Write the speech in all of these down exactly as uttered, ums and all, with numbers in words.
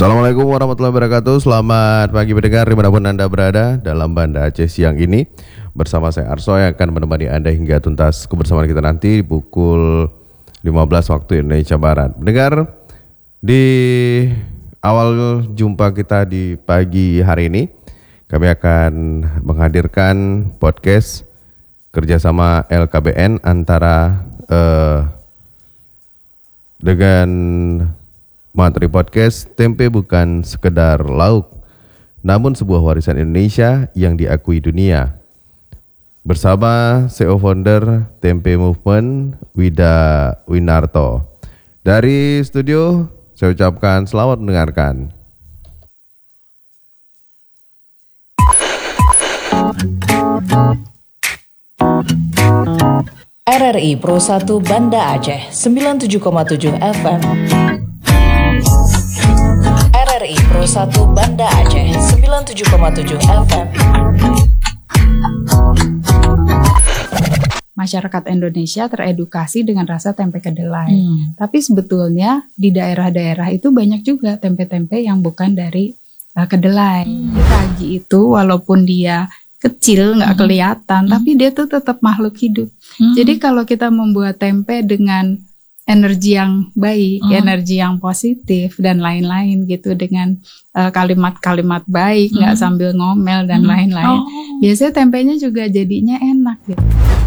Assalamualaikum warahmatullahi wabarakatuh. Selamat pagi pendengar dimanapun Anda berada dalam Banda Aceh siang ini. Bersama saya Arso yang akan menemani Anda hingga tuntas kebersamaan kita nanti di pukul lima belas waktu Indonesia Barat. Pendengar, di awal jumpa kita di pagi hari ini, kami akan menghadirkan podcast kerjasama L K B N antara uh, dengan materi podcast Tempe Bukan Sekedar Lauk, namun sebuah warisan Indonesia yang diakui dunia. Bersama C E O founder Tempe Movement, Wida Winarto. Dari studio, saya ucapkan selamat mendengarkan. R R I Pro satu Banda Aceh sembilan puluh tujuh koma tujuh F M. R R I Pro satu Banda Aceh sembilan puluh tujuh koma tujuh F M. Masyarakat Indonesia teredukasi dengan rasa tempe kedelai. Hmm. Tapi sebetulnya di daerah-daerah itu banyak juga tempe-tempe yang bukan dari uh, kedelai. Hmm. Ragi itu walaupun dia kecil, nggak hmm. kelihatan, hmm. tapi dia tuh tetap makhluk hidup. Hmm. Jadi kalau kita membuat tempe dengan energi yang baik, hmm. energi yang positif dan lain-lain gitu, dengan uh, kalimat-kalimat baik, nggak hmm. sambil ngomel dan hmm. lain-lain. Oh. Biasanya tempenya juga jadinya enak gitu.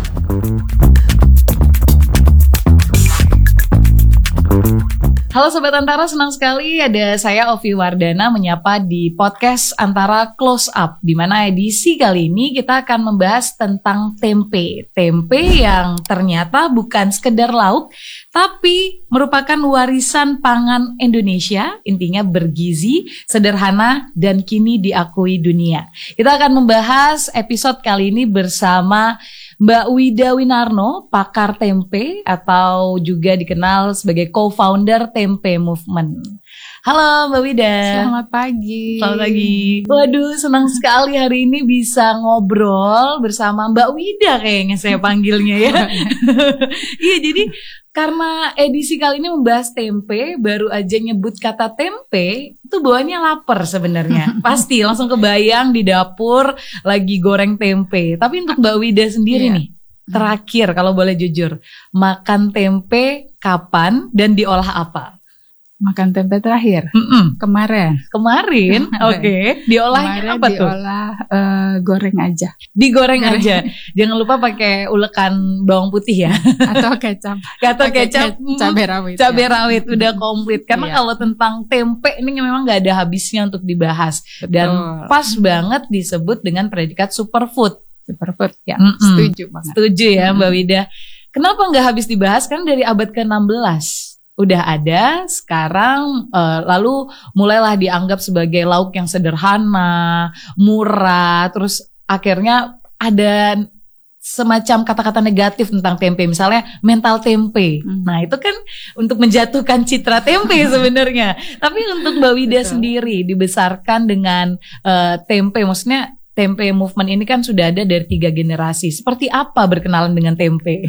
Halo Sobat Antara, senang sekali ada saya Ovi Wardana menyapa di podcast Antara Close Up, di mana edisi kali ini kita akan membahas tentang tempe. Tempe yang ternyata bukan sekedar lauk, tapi merupakan warisan pangan Indonesia, intinya bergizi, sederhana, dan kini diakui dunia. Kita akan membahas episode kali ini bersama Mbak Wida Winarto, pakar tempe atau juga dikenal sebagai co-founder Tempe Movement. Halo Mbak Wida. Selamat pagi. Selamat pagi. Waduh, senang sekali hari ini bisa ngobrol bersama Mbak Wida kayaknya saya panggilnya ya. Iya, jadi karena edisi kali ini membahas tempe, baru aja nyebut kata tempe, itu bawaannya lapar sebenarnya. Pasti langsung kebayang di dapur lagi goreng tempe. Tapi untuk Mbak Wida sendiri yeah. nih, terakhir kalau boleh jujur, makan tempe kapan dan diolah apa? Makan tempe terakhir? Mm-mm. Kemarin. Kemarin? Oke. Okay. Diolahnya Kemarin apa diolah, tuh? Diolah uh, goreng aja. Digoreng aja. Jangan lupa pakai ulekan bawang putih ya. Atau kecap. Atau kecap. Cabai rawit. Cabai ya. rawit udah komplit. Karena iya. kalau tentang tempe ini memang gak ada habisnya untuk dibahas. Betul. Dan pas banget disebut dengan predikat superfood. Superfood ya. Mm-mm. Setuju banget. Setuju ya Mm-mm. Mbak Wida. Kenapa gak habis dibahas? Kan dari abad ke enam belas udah ada, sekarang uh, lalu mulailah dianggap sebagai lauk yang sederhana, murah, terus akhirnya ada semacam kata-kata negatif tentang tempe, misalnya mental tempe. Hmm. Nah itu kan untuk menjatuhkan citra tempe sebenarnya. Tapi untuk Mbak Wida Betul. Sendiri dibesarkan dengan uh, tempe, maksudnya Tempe Movement ini kan sudah ada dari tiga generasi. Seperti apa berkenalan dengan tempe?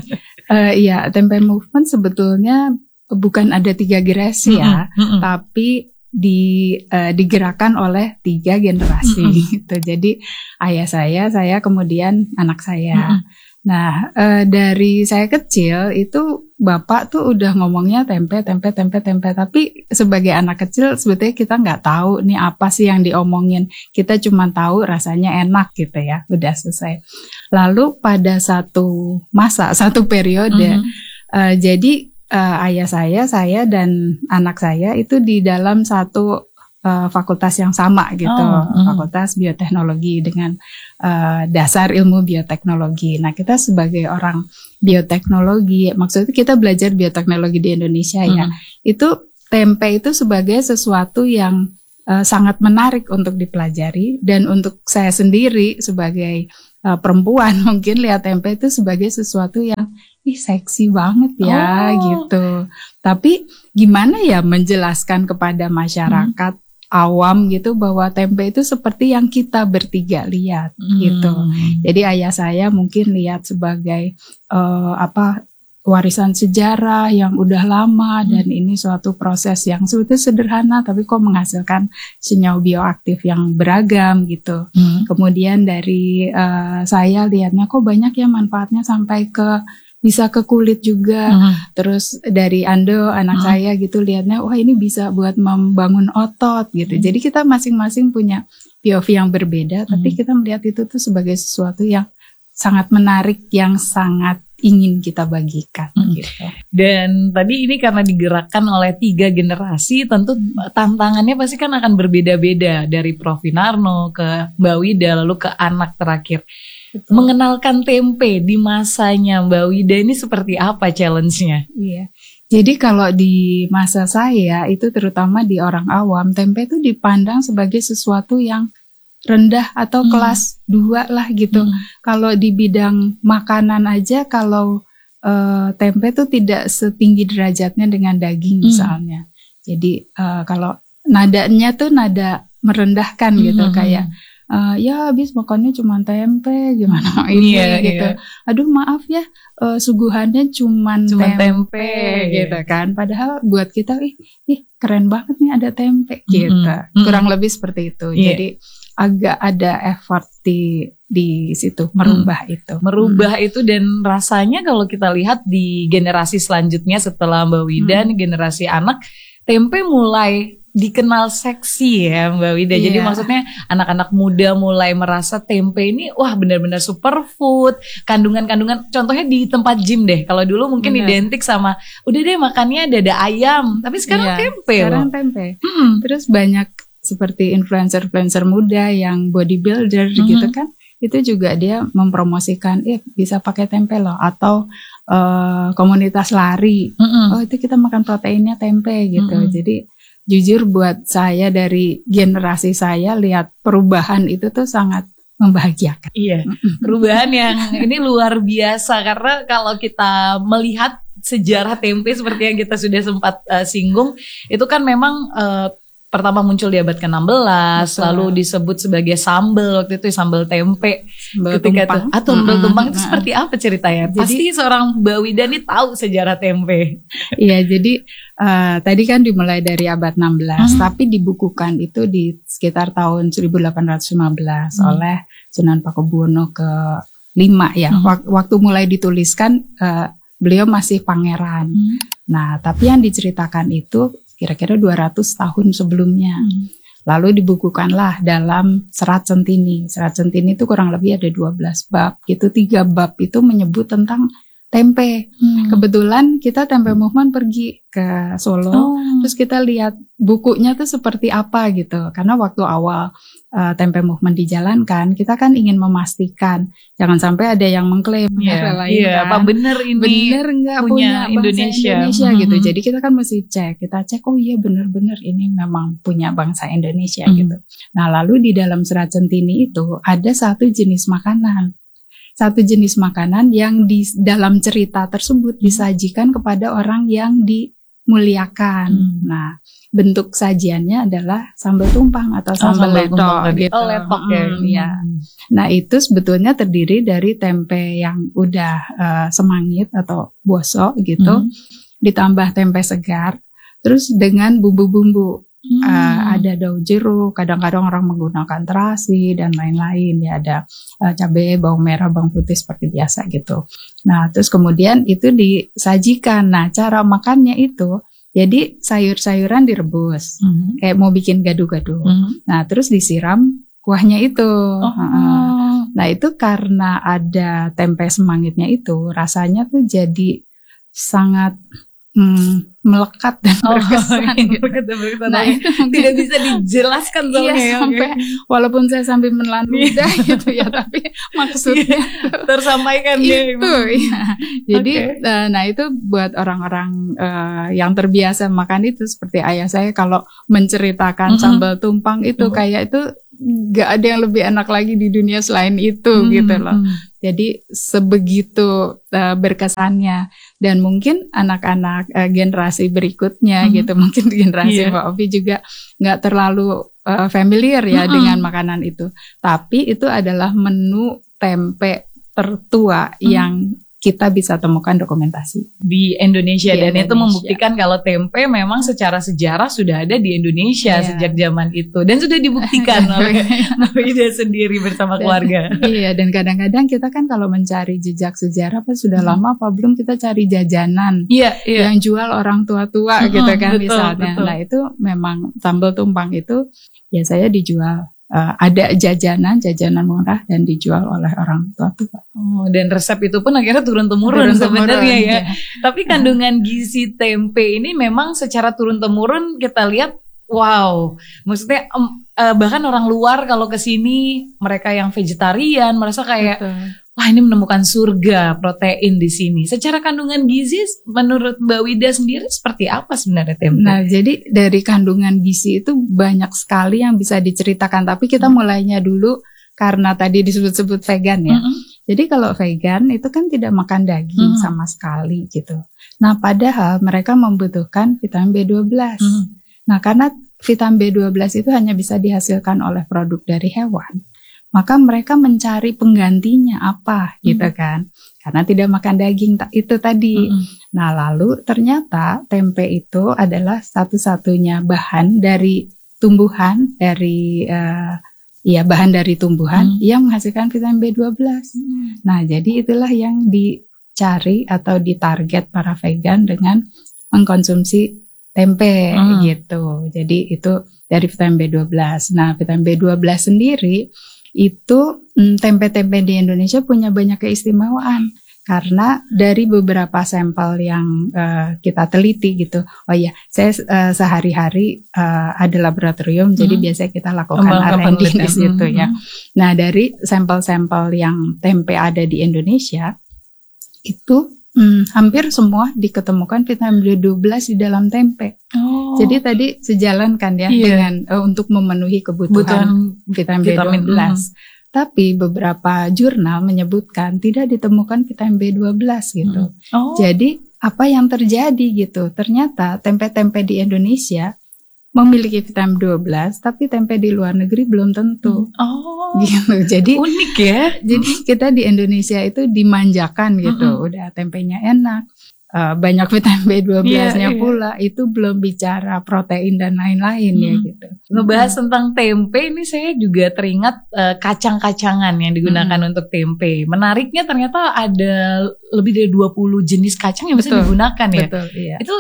uh, ya, Tempe Movement sebetulnya bukan ada tiga generasi ya, mm-hmm, mm-hmm. tapi di uh, digerakkan oleh tiga generasi mm-hmm. gitu. Jadi ayah saya, saya kemudian anak saya. Mm-hmm. Nah uh, dari saya kecil itu bapak tuh udah ngomongnya tempe, tempe, tempe, tempe. Tapi sebagai anak kecil sebetulnya kita nggak tahu nih apa sih yang diomongin. Kita cuma tahu rasanya enak gitu ya. Udah selesai. Lalu pada satu masa, satu periode, mm-hmm. uh, jadi Uh, ayah saya, saya dan anak saya itu di dalam satu uh, fakultas yang sama gitu, oh, mm. fakultas bioteknologi dengan uh, dasar ilmu bioteknologi. Nah kita sebagai orang bioteknologi, maksudnya kita belajar bioteknologi di Indonesia mm. ya, itu tempe itu sebagai sesuatu yang uh, sangat menarik untuk dipelajari, dan untuk saya sendiri sebagai uh, perempuan mungkin lihat tempe itu sebagai sesuatu yang ih seksi banget ya oh. gitu. Tapi gimana ya menjelaskan kepada masyarakat hmm. awam gitu bahwa tempe itu seperti yang kita bertiga lihat hmm. gitu. Jadi ayah saya mungkin lihat sebagai uh, apa warisan sejarah yang udah lama, hmm. dan ini suatu proses yang sebetulnya sederhana tapi kok menghasilkan senyawa bioaktif yang beragam gitu. Hmm. Kemudian dari uh, saya lihatnya kok banyak ya manfaatnya sampai ke bisa ke kulit juga. Hmm. Terus dari Ando anak hmm. saya gitu lihatnya wah ini bisa buat membangun otot gitu. Hmm. Jadi kita masing-masing punya P O V yang berbeda, hmm. tapi kita melihat itu tuh sebagai sesuatu yang sangat menarik, yang sangat ingin kita bagikan hmm. gitu. Dan tadi ini karena digerakkan oleh tiga generasi, tentu tantangannya pasti kan akan berbeda-beda dari Prof Winarno ke Mbak Wida lalu ke anak terakhir. Betul. Mengenalkan tempe di masanya Mbak Wida ini seperti apa challenge-nya? Iya. Jadi kalau di masa saya itu terutama di orang awam, tempe itu dipandang sebagai sesuatu yang rendah atau hmm. kelas dua lah gitu. Hmm. Kalau di bidang makanan aja, kalau uh, tempe tuh tidak setinggi derajatnya dengan daging misalnya. Hmm. Jadi uh, kalau nadanya tuh nada merendahkan hmm. gitu, kayak uh, ya habis makannya cuma tempe gimana ini yeah, gitu. Yeah. Aduh maaf ya, uh, suguhannya cuman, cuman tempe, tempe gitu kan. Padahal buat kita ih, ih keren banget nih ada tempe hmm. gitu. Hmm. Kurang lebih seperti itu. Yeah. Jadi agak ada effort di di situ merubah hmm. itu, merubah hmm. itu dan rasanya kalau kita lihat di generasi selanjutnya setelah Mbak Wida, hmm. generasi anak, tempe mulai dikenal seksi ya Mbak Wida. Yeah. Jadi maksudnya anak-anak muda mulai merasa tempe ini wah benar-benar superfood, kandungan-kandungan. Contohnya di tempat gym deh. Kalau dulu mungkin bener. identik sama udah deh makannya dada ayam, tapi sekarang yeah. tempe. Sekarang loh. tempe. Hmm. Terus banyak seperti influencer-influencer muda yang bodybuilder mm-hmm. gitu kan, itu juga dia mempromosikan, eh bisa pakai tempe loh, atau uh, komunitas lari, mm-hmm. oh itu kita makan proteinnya tempe gitu. Mm-hmm. Jadi jujur buat saya dari generasi saya lihat perubahan itu tuh sangat membahagiakan. Iya, perubahan yang ini luar biasa karena kalau kita melihat sejarah tempe seperti yang kita sudah sempat uh, singgung, itu kan memang uh, pertama muncul di abad ke enam belas, betul. Lalu disebut sebagai sambal waktu itu sambal tempe. Sambal tumpang. Itu, ah, sambal mm-hmm. tumpang itu mm-hmm. seperti apa ceritanya? Jadi, pasti seorang Mbak Wida nih tahu sejarah tempe. Iya, jadi uh, tadi kan dimulai dari abad enam belas, mm-hmm. tapi dibukukan itu di sekitar tahun seribu delapan ratus lima belas mm-hmm. oleh Sunan Pakubuwono ke lima ya. Mm-hmm. Waktu mulai dituliskan uh, beliau masih pangeran. Mm-hmm. Nah, tapi yang diceritakan itu kira-kira dua ratus tahun sebelumnya. Hmm. Lalu dibukukanlah dalam Serat Centini. Serat Centini itu kurang lebih ada dua belas bab. Gitu, tiga bab itu menyebut tentang tempe. Hmm. Kebetulan kita Tempe Movement pergi ke Solo, oh. terus kita lihat bukunya tuh seperti apa gitu. Karena waktu awal uh, Tempe Movement dijalankan, kita kan ingin memastikan jangan sampai ada yang mengklaim yeah, lain yeah, kan. Apa bener ini bener nggak punya, punya Indonesia, Indonesia mm-hmm. gitu. Jadi kita kan mesti cek, kita cek oh iya bener-bener ini memang punya bangsa Indonesia mm-hmm. gitu. Nah lalu di dalam Serat Centini itu ada satu jenis makanan. Satu jenis makanan yang di dalam cerita tersebut disajikan kepada orang yang dimuliakan. Hmm. Nah, bentuk sajiannya adalah sambal tumpang atau sambal, oh, letok gitu. Oh, letok ya. Hmm, ya. Nah, itu sebetulnya terdiri dari tempe yang udah uh, semangit atau bosok gitu, hmm. ditambah tempe segar, terus dengan bumbu-bumbu. Hmm. Uh, ada daun jeruk, kadang-kadang orang menggunakan terasi dan lain-lain ya, ada uh, cabai, bawang merah, bawang putih seperti biasa gitu. Nah terus kemudian itu disajikan. Nah cara makannya itu jadi sayur-sayuran direbus, hmm. kayak mau bikin gado-gado. Hmm. Nah terus disiram kuahnya itu. Oh. Uh, nah itu karena ada tempe semangitnya itu rasanya tuh jadi sangat Hmm, melekat dan oh, berkesan gitu. Berkesan, berkesan. Nah, itu tidak bisa dijelaskan soalnya iya, sampai okay. walaupun saya sampai menelan ludah gitu ya, tapi maksudnya tersampaikan itu ya. Jadi okay. uh, nah itu buat orang-orang uh, yang terbiasa makan itu seperti ayah saya kalau menceritakan mm-hmm. sambal tumpang itu mm-hmm. kayak itu gak ada yang lebih enak lagi di dunia selain itu mm-hmm. gitu loh. Jadi sebegitu uh, berkesannya, dan mungkin anak-anak uh, generasi berikutnya mm-hmm. gitu, mungkin generasi yeah. Mbak Ovi juga nggak terlalu uh, familiar ya mm-hmm. dengan makanan itu. Tapi itu adalah menu tempe tertua mm-hmm. yang kita bisa temukan dokumentasi di Indonesia di dan Indonesia. Itu membuktikan kalau tempe memang secara sejarah sudah ada di Indonesia yeah. sejak zaman itu dan sudah dibuktikan oleh Mbak Ida sendiri bersama dan, keluarga. Iya, dan kadang-kadang kita kan kalau mencari jejak sejarah apa sudah hmm. lama apa belum, kita cari jajanan yeah, yeah. yang jual orang tua-tua hmm, gitu kan betul, misalnya. Betul. Nah itu memang sambal tumpang itu ya saya dijual. Uh, ada jajanan, jajanan murah dan dijual oleh orang tua tua. Oh, dan resep itu pun akhirnya turun-temurun sebenarnya ya. ya. Tapi kandungan gizi tempe ini memang secara turun-temurun kita lihat, wow. Maksudnya um, uh, bahkan orang luar kalau ke sini, mereka yang vegetarian merasa kayak, betul. Wah ini menemukan surga protein di sini. Secara kandungan gizi, menurut Mbak Wida sendiri seperti apa sebenarnya tempe? Nah, jadi dari kandungan gizi itu banyak sekali yang bisa diceritakan. Tapi kita hmm. mulainya dulu karena tadi disebut-sebut vegan ya. Hmm. Jadi kalau vegan itu kan tidak makan daging hmm. sama sekali gitu. Nah, padahal mereka membutuhkan vitamin B dua belas. Hmm. Nah, karena vitamin B dua belas itu hanya bisa dihasilkan oleh produk dari hewan, maka mereka mencari penggantinya apa gitu hmm. kan, karena tidak makan daging itu tadi. Hmm. Nah lalu ternyata tempe itu adalah satu-satunya bahan dari tumbuhan, dari uh, ya bahan dari tumbuhan hmm. yang menghasilkan vitamin B dua belas. Hmm. Nah jadi itulah yang dicari atau ditarget para vegan dengan mengkonsumsi tempe hmm. gitu. Jadi itu dari vitamin B dua belas. Nah vitamin B dua belas sendiri itu mm, tempe-tempe di Indonesia punya banyak keistimewaan karena dari beberapa sampel yang uh, kita teliti gitu. Oh iya, saya uh, sehari-hari uh, ada laboratorium, hmm. jadi biasanya kita lakukan R and D di situ hmm. ya. Nah dari sampel-sampel yang tempe ada di Indonesia itu Hmm, hampir semua diketemukan vitamin B dua belas di dalam tempe. Oh. Jadi tadi sejalan kan ya iya. dengan uh, untuk memenuhi kebutuhan vitamin, vitamin B dua belas. Hmm. Tapi beberapa jurnal menyebutkan tidak ditemukan vitamin B dua belas gitu. Hmm. Oh. Jadi apa yang terjadi gitu? Ternyata tempe-tempe di Indonesia memiliki vitamin B dua belas, tapi tempe di luar negeri belum tentu. Oh. Gitu. Jadi unik ya. Jadi kita di Indonesia itu dimanjakan gitu. Mm-hmm. Udah tempenya enak, uh, banyak vitamin B dua belas-nya yeah, yeah. pula. Itu belum bicara protein dan lain-lain mm-hmm. ya gitu. Ngebahas mm-hmm. tentang tempe ini saya juga teringat uh, kacang-kacangan yang digunakan mm-hmm. untuk tempe. Menariknya ternyata ada lebih dari dua puluh jenis kacang yang bisa betul, digunakan ya. Betul, iya. Itu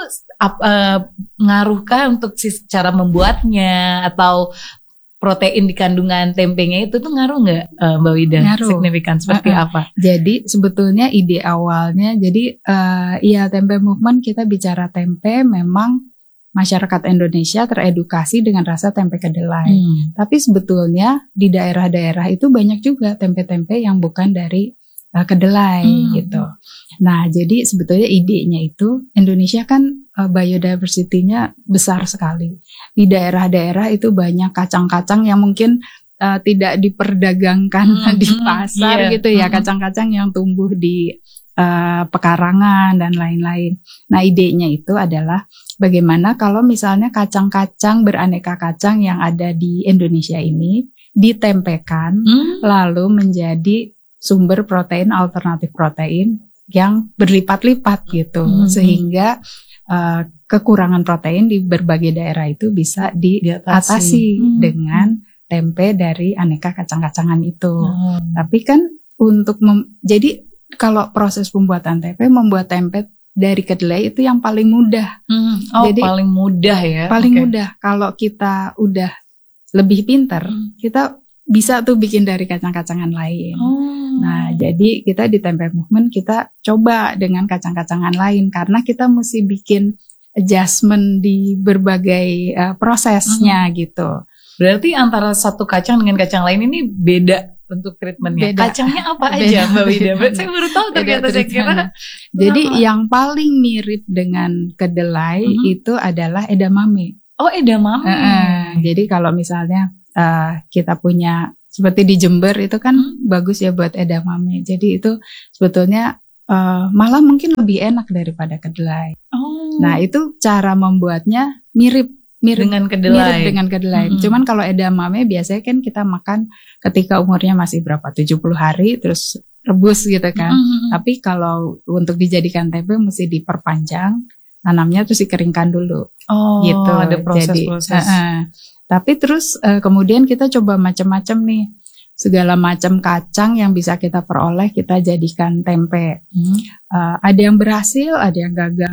uh, ngaruhkah untuk si cara membuatnya atau protein di kandungan tempenya itu tuh ngaruh nggak uh, Mbak Wida? Ngaruh. Signifikan seperti uh-uh. apa? Jadi sebetulnya ide awalnya, jadi uh, ya tempe movement kita bicara tempe memang masyarakat Indonesia teredukasi dengan rasa tempe kedelai. Hmm. Tapi sebetulnya di daerah-daerah itu banyak juga tempe-tempe yang bukan dari uh, kedelai hmm. gitu. Nah jadi sebetulnya idenya itu Indonesia kan uh, biodiversity-nya besar sekali. Di daerah-daerah itu banyak kacang-kacang yang mungkin uh, tidak diperdagangkan hmm, di pasar yeah. gitu ya, hmm. kacang-kacang yang tumbuh di uh, pekarangan dan lain-lain. Nah idenya itu adalah bagaimana kalau misalnya kacang-kacang beraneka kacang yang ada di Indonesia ini ditempekan hmm. lalu menjadi sumber protein, alternatif protein yang berlipat-lipat gitu, hmm. sehingga uh, kekurangan protein di berbagai daerah itu bisa diatasi hmm. dengan tempe dari aneka kacang-kacangan itu. Hmm. Tapi kan untuk mem- jadi kalau proses pembuatan tempe, membuat tempe dari kedelai itu yang paling mudah. Hmm. Oh, jadi paling mudah ya. Paling okay. mudah. Kalau kita udah lebih pintar, hmm. kita bisa tuh bikin dari kacang-kacangan lain. Oh. Nah, jadi kita di Tempe Movement kita coba dengan kacang-kacangan lain karena kita mesti bikin adjustment di berbagai uh, prosesnya hmm. gitu. Berarti antara satu kacang dengan kacang lain ini beda bentuk treatmentnya. Beda. Kacangnya apa beda, aja Mbak Wida? Beda. Saya baru tahu ternyata saya kira. Jadi oh. yang paling mirip dengan kedelai hmm. itu adalah edamame. Oh, edamame. Uh, jadi kalau misalnya uh, kita punya seperti di Jember itu kan hmm. bagus ya buat edamame. Jadi itu sebetulnya uh, malah mungkin lebih enak daripada kedelai. Oh. Nah itu cara membuatnya mirip mirip dengan kedelai. Mirip dengan kedelai. Mm-hmm. Cuman kalau edamame biasanya kan kita makan ketika umurnya masih berapa tujuh puluh hari terus rebus gitu kan. Mm-hmm. Tapi kalau untuk dijadikan tempe mesti diperpanjang, tanamnya terus dikeringkan dulu. Oh, gitu. Ada proses-proses. Uh, uh, tapi terus uh, kemudian kita coba macam-macam nih. Segala macam kacang yang bisa kita peroleh kita jadikan tempe. Hmm. Uh, ada yang berhasil, ada yang gagal.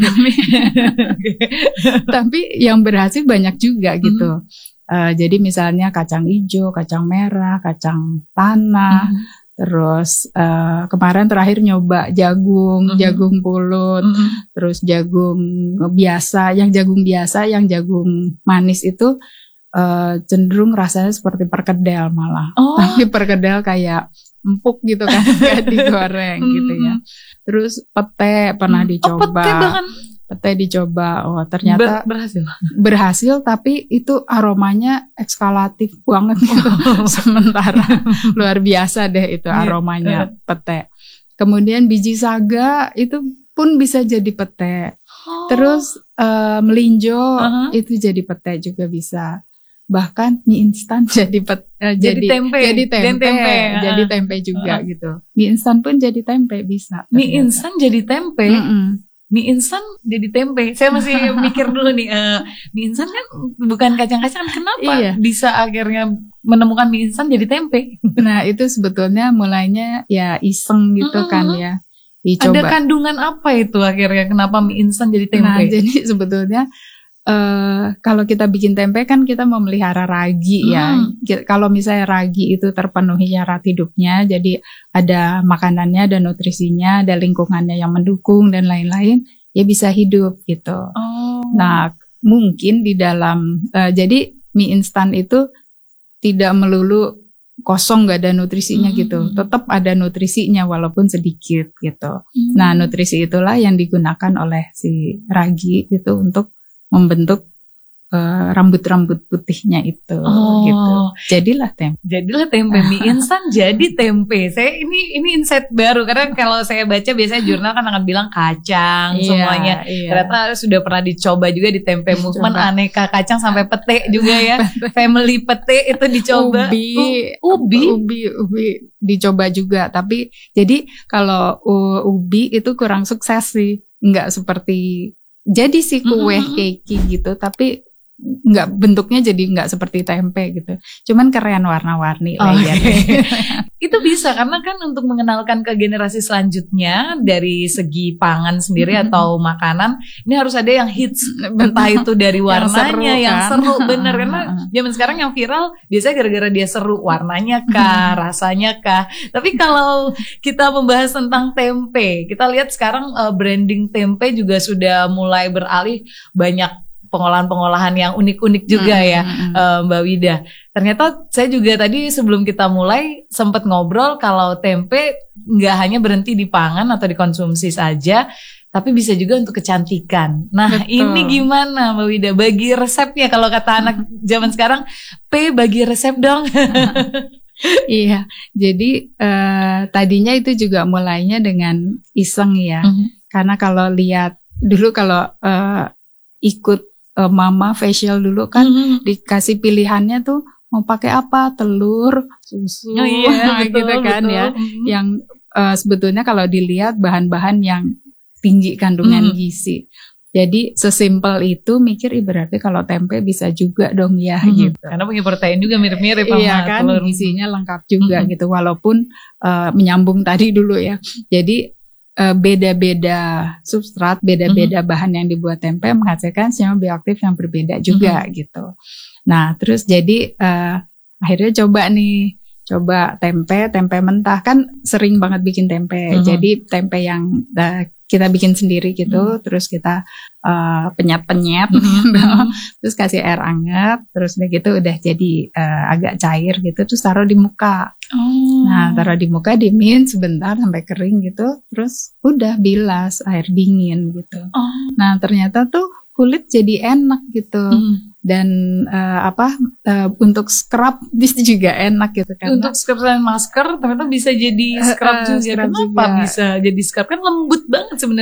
Tapi yang berhasil banyak juga gitu. Hmm. Uh, jadi misalnya kacang hijau, kacang merah, kacang tanah. Hmm. Terus uh, kemarin terakhir nyoba jagung, hmm. jagung pulut, hmm. terus jagung biasa. Yang jagung biasa, yang jagung manis itu Uh, cenderung rasanya seperti perkedel malah, oh. Tapi perkedel kayak empuk gitu kan, kayak digoreng gitu ya. Terus pete pernah dicoba, oh, pete bahkan pete dicoba, oh ternyata Ber- berhasil, berhasil tapi itu aromanya ekskalatif banget gitu. Sementara luar biasa deh itu aromanya pete. Kemudian biji saga itu pun bisa jadi pete. Oh. Terus uh, melinjo uh-huh. itu jadi pete juga bisa. Bahkan mie instan jadi pet, uh, jadi, jadi tempe, jadi tempe, tempe jadi tempe juga uh. gitu. Mie instan pun jadi tempe bisa. Mie ternyata. Instan jadi tempe. Mm-mm. Mie instan jadi tempe. Saya masih mikir dulu nih, uh, mie instan kan bukan kacang-kacangan, kenapa iya. bisa akhirnya menemukan mie instan jadi tempe? Nah itu sebetulnya mulainya ya iseng gitu mm-hmm. kan ya. Dicoba. Ada kandungan apa itu akhirnya kenapa mie instan jadi tempe? Nah jadi sebetulnya Uh, kalau kita bikin tempe kan kita memelihara ragi ya. Hmm. Kalau misalnya ragi itu terpenuhi syarat hidupnya, jadi ada makanannya, ada nutrisinya, ada lingkungannya yang mendukung dan lain-lain, ya bisa hidup gitu. Oh. Nah mungkin di dalam, uh, jadi mie instan itu tidak melulu kosong gak ada nutrisinya hmm. gitu, tetap ada nutrisinya walaupun sedikit gitu. Hmm. Nah nutrisi itulah yang digunakan oleh si ragi itu untuk membentuk uh, rambut-rambut putihnya itu, oh. gitu. Jadilah tempe. Jadilah tempe mie instan jadi tempe. Saya ini ini insight baru karena kalau saya baca biasanya jurnal kan akan bilang kacang yeah, semuanya. Yeah. Ternyata sudah pernah dicoba juga di tempe movement aneka kacang sampai pete juga ya. Family pete itu dicoba. Ubi, uh, ubi, ubi, ubi dicoba juga. Tapi jadi kalau uh, ubi itu kurang sukses sih, nggak seperti jadi sih kue mm-hmm. keki gitu, tapi nggak bentuknya jadi nggak seperti tempe gitu. Cuman keren warna-warni oh, okay. Itu bisa karena kan untuk mengenalkan ke generasi selanjutnya dari segi pangan sendiri mm-hmm. atau makanan ini harus ada yang hits, entah itu dari warnanya yang seru, yang seru bener karena zaman sekarang yang viral biasanya gara-gara dia seru, warnanya kah, rasanya kah. Tapi kalau kita membahas tentang tempe, kita lihat sekarang uh, branding tempe juga sudah mulai beralih banyak pengolahan-pengolahan yang unik-unik juga hmm, ya hmm. Uh, Mbak Wida. Ternyata saya juga tadi sebelum kita mulai sempat ngobrol kalau tempe nggak hanya berhenti di pangan atau dikonsumsi saja, tapi bisa juga untuk kecantikan. Nah betul. Ini gimana Mbak Wida? Bagi resepnya kalau kata anak zaman sekarang, P bagi resep dong. Iya, jadi uh, tadinya itu juga mulainya dengan iseng ya. Mm-hmm. Karena kalau lihat dulu kalau uh, ikut Uh, mama facial dulu kan mm-hmm. dikasih pilihannya tuh mau pakai apa, telur, susu, oh, iya, betul, gitu kan betul. Ya. Mm-hmm. Yang uh, sebetulnya kalau dilihat bahan-bahan yang tinggi kandungan mm-hmm. gizi. Jadi sesimpel itu mikir berarti kalau tempe bisa juga dong ya mm-hmm. gitu. Karena punya protein juga mirip-mirip sama iya kan, telur. Gizinya lengkap juga mm-hmm. gitu. Walaupun uh, menyambung tadi dulu ya. Jadi Uh, beda-beda substrat, beda-beda mm-hmm. bahan yang dibuat tempe menghasilkan senyawa bioaktif yang berbeda juga mm-hmm. gitu. Nah terus jadi uh, akhirnya coba nih, coba tempe, tempe mentah kan sering banget bikin tempe. Mm-hmm. Jadi tempe yang uh, kita bikin sendiri gitu, mm-hmm. terus kita uh, penyet-penyet, mm-hmm. terus kasih air hangat, terus udah gitu udah jadi uh, agak cair gitu, terus taruh di muka. Oh. Nah taruh di muka, diemin sebentar sampai kering gitu, terus udah bilas air dingin gitu. Oh. Nah ternyata tuh kulit jadi enak gitu. Mm. Dan uh, apa uh, untuk scrub bisa juga enak gitu kan. Untuk scrub dan masker ternyata bisa jadi scrub uh, juga. Scrub Kenapa juga. Bisa jadi scrub kan lembut banget sebenarnya.